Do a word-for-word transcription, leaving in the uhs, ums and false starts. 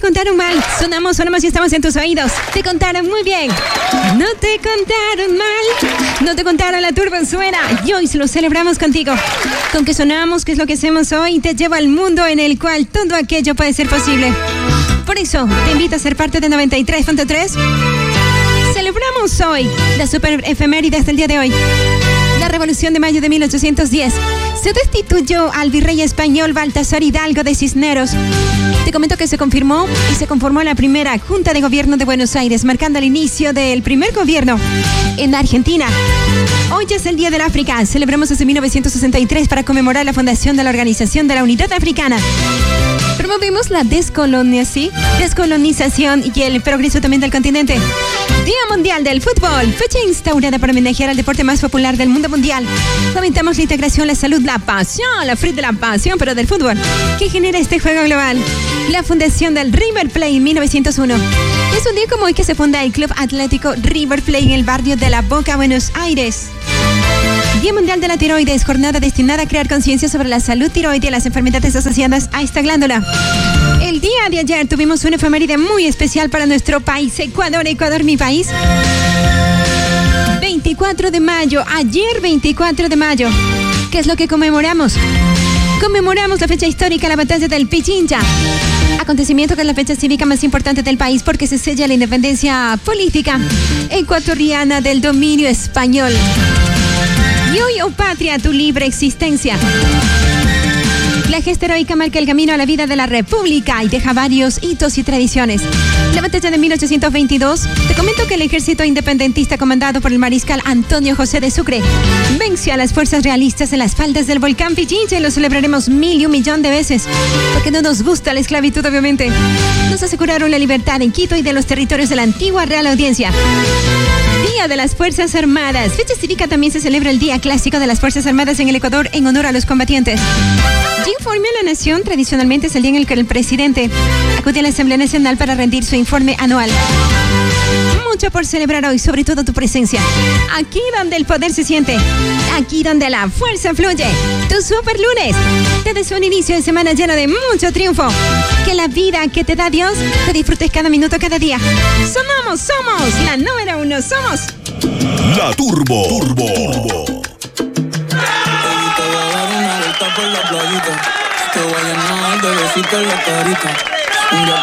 contaron mal. Sonamos, sonamos y estamos en tus oídos. Te contaron muy bien. No te contaron mal. No te contaron la turba suena. Y hoy lo celebramos contigo. Con que sonamos, que es lo que hacemos hoy, te lleva al mundo en el cual todo aquello puede ser posible. Por eso, te invito a ser parte de noventa y tres punto tres. Celebramos hoy la super efemérides del día de hoy. La Revolución de Mayo de mil ochocientos diez. Se destituyó al virrey español Baltasar Hidalgo de Cisneros. Te comento que se confirmó y se conformó la primera Junta de Gobierno de Buenos Aires, marcando el inicio del primer gobierno en Argentina. Hoy es el Día del África. Celebramos desde mil novecientos sesenta y tres para conmemorar la fundación de la Organización de la Unidad Africana. Promovemos la descolonización, descolonización y el progreso también del continente. Día Mundial del Fútbol, fecha instaurada para homenajear al deporte más popular del mundo mundial. Fomentamos la integración, la salud, la pasión, la frita de la pasión, pero del fútbol, que genera este juego global. La fundación del River Plate en mil novecientos uno. Es un día como hoy que se funda el Club Atlético River Plate en el barrio de La Boca, Buenos Aires. Día Mundial de la Tiroides, jornada destinada a crear conciencia sobre la salud tiroidea y las enfermedades asociadas a esta glándula. El día de ayer tuvimos una efeméride muy especial para nuestro país, Ecuador, Ecuador, mi país. veinticuatro de mayo, ayer veinticuatro de mayo. ¿Qué es lo que conmemoramos? Conmemoramos la fecha histórica, la batalla del Pichincha. Acontecimiento que es la fecha cívica más importante del país porque se sella la independencia política ecuatoriana del dominio español. Y hoy, oh patria, tu libre existencia. La gesta heroica marca el camino a la vida de la República y deja varios hitos y tradiciones. La batalla de mil ochocientos veintidós, te comento que el ejército independentista comandado por el mariscal Antonio José de Sucre venció a las fuerzas realistas en las faldas del volcán Pichincha y lo celebraremos mil y un millón de veces, porque no nos gusta la esclavitud, obviamente. Nos aseguraron la libertad en Quito y de los territorios de la antigua Real Audiencia. Día de las Fuerzas Armadas. Fecha cívica también se celebra el Día Clásico de las Fuerzas Armadas en el Ecuador en honor a los combatientes. Ya informe a la Nación, tradicionalmente es el día en el que el presidente acude a la Asamblea Nacional para rendir su informe anual. Mucho por celebrar hoy, sobre todo tu presencia. Aquí donde el poder se siente, aquí donde la fuerza fluye. Tu super lunes. Te deseo un inicio de semana lleno de mucho triunfo. Que la vida que te da Dios, te disfrutes cada minuto, cada día. Sonamos, somos la número uno, somos La Turbo. Turbo. Turbo. Por la playita, te voy a llenar de besitos en la carita. Un día